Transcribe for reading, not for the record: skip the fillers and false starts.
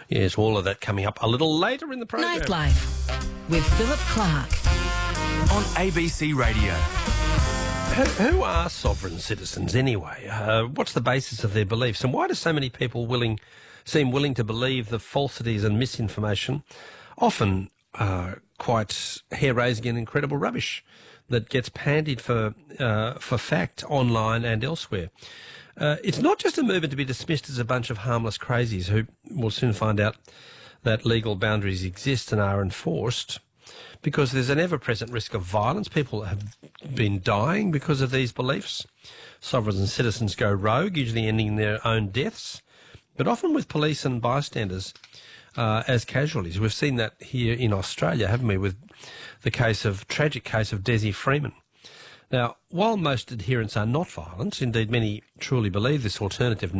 Yes, all of that coming up a little later in the program. Nightlife with Philip Clark on ABC Radio. Who are sovereign citizens anyway? What's the basis of their beliefs? And why do so many people seem willing to believe the falsities and misinformation, often quite hair-raising and incredible rubbish that gets pandied for fact online and elsewhere? It's not just a movement to be dismissed as a bunch of harmless crazies who will soon find out that legal boundaries exist and are enforced, because there's an ever-present risk of violence. People have been dying because of these beliefs. Sovereigns and citizens go rogue, usually ending in their own deaths, but often with police and bystanders as casualties. We've seen that here in Australia, haven't we, with the tragic case of Desi Freeman. Now, while most adherents are not violent, indeed many truly believe this alternative